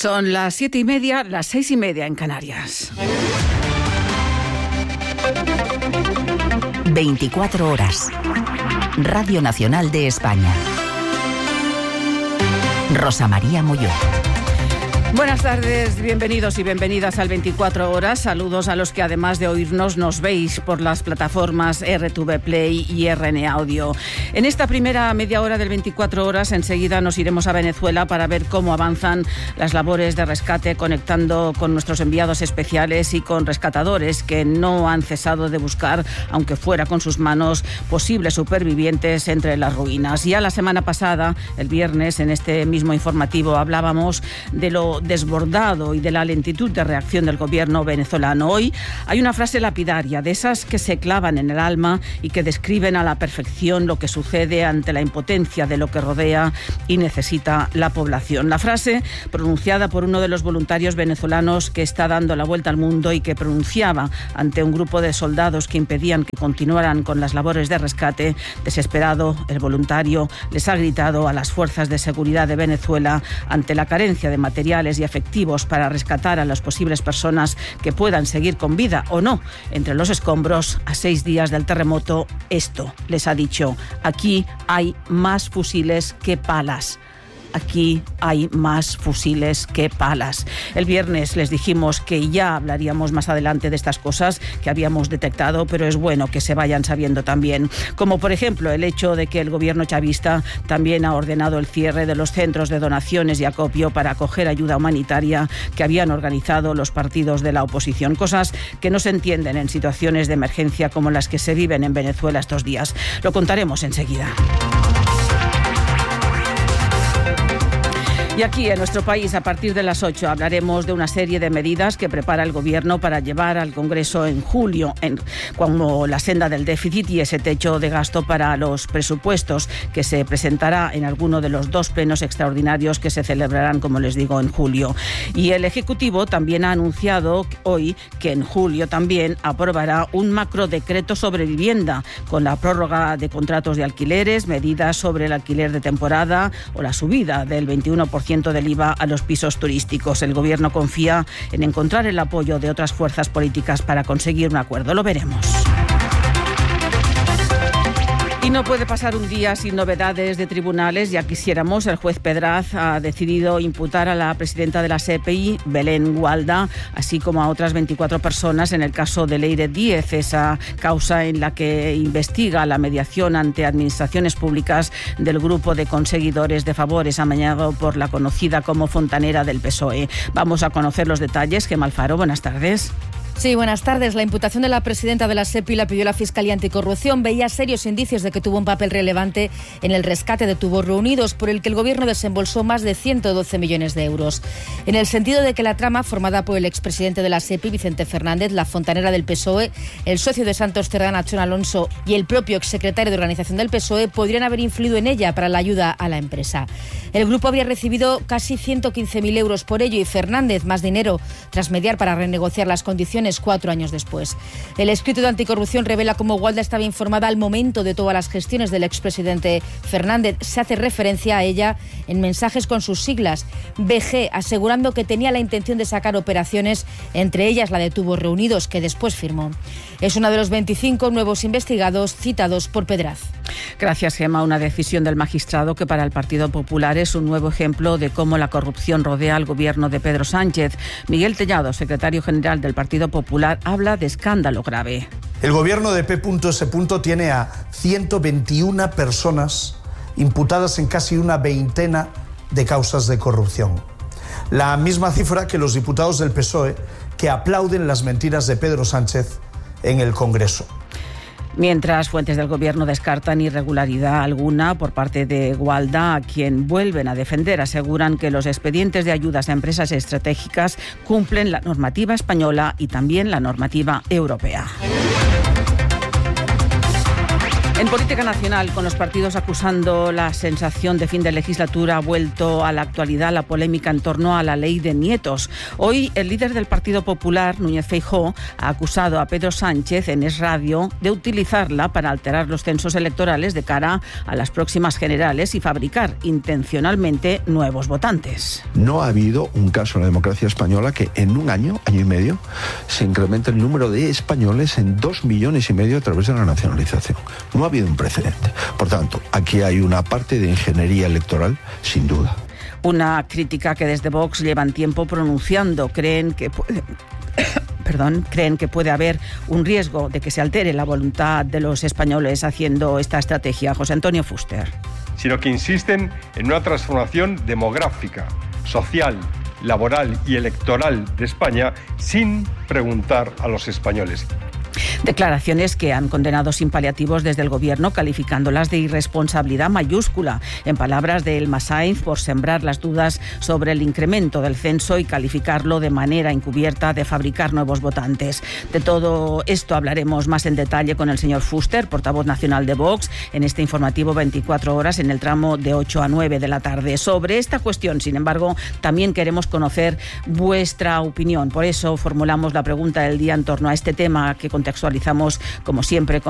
Son las 7:30, las 6:30 en Canarias. 24 horas. Radio Nacional de España. Rosa María Molló. Buenas tardes, bienvenidos y bienvenidas al 24 horas. Saludos a los que además de oírnos nos veis por las plataformas RTV Play y RN Audio. En esta primera media hora del 24 horas enseguida nos iremos a Venezuela para ver cómo avanzan las labores de rescate, conectando con nuestros enviados especiales y con rescatadores que no han cesado de buscar, aunque fuera con sus manos, posibles supervivientes entre las ruinas. Ya la semana pasada, el viernes, en este mismo informativo hablábamos de lo desbordado y de la lentitud de reacción del gobierno venezolano. Hoy hay una frase lapidaria, de esas que se clavan en el alma y que describen a la perfección lo que sucede ante la impotencia de lo que rodea y necesita la población. La frase, pronunciada por uno de los voluntarios venezolanos que está dando la vuelta al mundo y que pronunciaba ante un grupo de soldados que impedían que continuaran con las labores de rescate. Desesperado, el voluntario les ha gritado a las fuerzas de seguridad de Venezuela ante la carencia de materiales y efectivos para rescatar a las posibles personas que puedan seguir con vida o no entre los escombros a 6 días del terremoto. Esto les ha dicho: aquí hay más fusiles que palas. Aquí hay más fusiles que palas. El viernes les dijimos que ya hablaríamos más adelante de estas cosas que habíamos detectado, pero es bueno que se vayan sabiendo también. Como por ejemplo el hecho de que el gobierno chavista también ha ordenado el cierre de los centros de donaciones y acopio para acoger ayuda humanitaria que habían organizado los partidos de la oposición. Cosas que no se entienden en situaciones de emergencia como las que se viven en Venezuela estos días. Lo contaremos enseguida. Y aquí, en nuestro país, a partir de las 8, hablaremos de una serie de medidas que prepara el Gobierno para llevar al Congreso en julio, como la senda del déficit y ese techo de gasto para los presupuestos, que se presentará en alguno de los 2 plenos extraordinarios que se celebrarán, como les digo, en julio. Y el Ejecutivo también ha anunciado hoy que en julio también aprobará un macrodecreto sobre vivienda, con la prórroga de contratos de alquileres, medidas sobre el alquiler de temporada o la subida del 21% del IVA a los pisos turísticos. El Gobierno confía en encontrar el apoyo de otras fuerzas políticas para conseguir un acuerdo. Lo veremos. Y no puede pasar un día sin novedades de tribunales. Ya quisiéramos. El juez Pedraz ha decidido imputar a la presidenta de la CPI, Belén Gualda, así como a otras 24 personas en el caso de Leire Díez, esa causa en la que investiga la mediación ante administraciones públicas del grupo de conseguidores de favores amañado por la conocida como fontanera del PSOE. Vamos a conocer los detalles. Gemma Alfaro, buenas tardes. Sí, buenas tardes. La imputación de la presidenta de la SEPI la pidió la Fiscalía Anticorrupción. Veía serios indicios de que tuvo un papel relevante en el rescate de Tubos Reunidos, por el que el Gobierno desembolsó más de 112 millones de euros. En el sentido de que la trama, formada por el expresidente de la SEPI, Vicente Fernández, la fontanera del PSOE, el socio de Santos Cerdán, Achón Alonso, y el propio exsecretario de organización del PSOE, podrían haber influido en ella para la ayuda a la empresa. El grupo había recibido casi 115.000 euros por ello y Fernández más dinero tras mediar para renegociar las condiciones 4 años después. El escrito de Anticorrupción revela cómo Gualda estaba informada al momento de todas las gestiones del expresidente Fernández. Se hace referencia a ella en mensajes con sus siglas, BG, asegurando que tenía la intención de sacar operaciones, entre ellas la de Tubos Reunidos, que después firmó. Es uno de los 25 nuevos investigados citados por Pedraz. Gracias, Gemma. Una decisión del magistrado que para el Partido Popular es un nuevo ejemplo de cómo la corrupción rodea al gobierno de Pedro Sánchez. Miguel Tellado, secretario general del Partido Popular, habla de escándalo grave. El gobierno de P.S. tiene a 121 personas imputadas en casi una veintena de causas de corrupción. La misma cifra que los diputados del PSOE que aplauden las mentiras de Pedro Sánchez en el Congreso. Mientras fuentes del Gobierno descartan irregularidad alguna por parte de Gualda, a quien vuelven a defender, aseguran que los expedientes de ayudas a empresas estratégicas cumplen la normativa española y también la normativa europea. En política nacional, con los partidos acusando la sensación de fin de legislatura, ha vuelto a la actualidad la polémica en torno a la ley de nietos. Hoy, el líder del Partido Popular, Núñez Feijóo, ha acusado a Pedro Sánchez en Es Radio de utilizarla para alterar los censos electorales de cara a las próximas generales y fabricar intencionalmente nuevos votantes. No ha habido un caso en la democracia española que en un año y medio, se incremente el número de españoles en 2,5 millones a través de la nacionalización. No ha habido un precedente. Por tanto, aquí hay una parte de ingeniería electoral, sin duda. Una crítica que desde Vox llevan tiempo pronunciando. Creen que puede haber un riesgo de que se altere la voluntad de los españoles haciendo esta estrategia. José Antonio Fuster. Sino que insisten en una transformación demográfica, social, laboral y electoral de España sin preguntar a los españoles. Declaraciones que han condenado sin paliativos desde el Gobierno, calificándolas de irresponsabilidad mayúscula, en palabras de Elma Sainz, por sembrar las dudas sobre el incremento del censo y calificarlo de manera encubierta de fabricar nuevos votantes. De todo esto hablaremos más en detalle con el señor Fuster, portavoz nacional de Vox, en este informativo 24 horas en el tramo de 8 a 9 de la tarde. Sobre esta cuestión, sin embargo, también queremos conocer vuestra opinión. Por eso formulamos la pregunta del día en torno a este tema que contextualizamos, como siempre,